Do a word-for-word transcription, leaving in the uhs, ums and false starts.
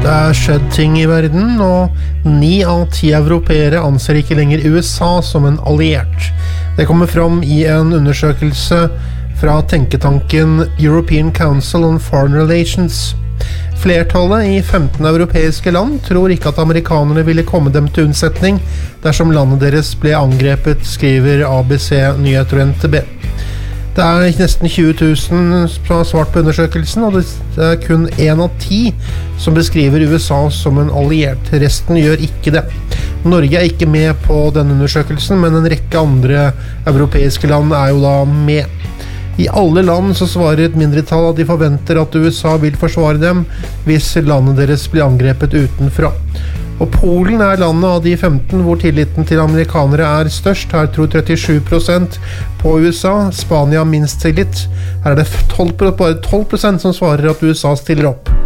Det er skjedd ting i verden, og ni av ti europeere anser ikke lenger U S A som en alliert. Det kommer fram i en undersøkelse fra tenketanken European Council on Foreign Relations. Flertallet i femten europeiske land tror ikke at amerikanerne ville komme dem til unnsetning dersom landet deres ble angrepet, skriver A B C Nyheter og N T B. Det er nesten tjue tusen som har svart på undersøkelsen, og det er kun en av ti som beskriver U S A som en alliert. Resten gjør ikke det. Norge er ikke med på denne undersøkelsen, men en rekke andre europeiske land er jo da med. I alle land så svarer et mindretall at de forventer at U S A vil forsvare dem hvis landet deres blir angrepet utenfra. Og Polen er landet av de femten hvor tilliten til amerikanere er størst. Her tror trettisju prosent på U S A. Spania minst tillit. Her er det tolv, bare tolv prosent som svarer at U S A stiller opp.